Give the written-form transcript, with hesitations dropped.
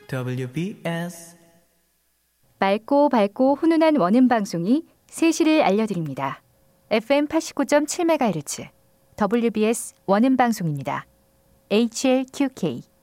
WBS 맑고 밝고 훈훈한 원음 방송이 3시를 알려드립니다. FM 89.7MHz WBS 원음 방송입니다. HLQK